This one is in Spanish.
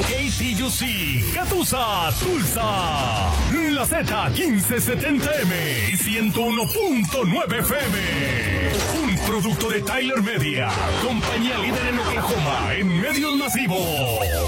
KTUC, Catusa, Tulsa. La Z 1570M y 101.9 FM. Un producto de Tyler Media, compañía líder en Oklahoma en medios masivos.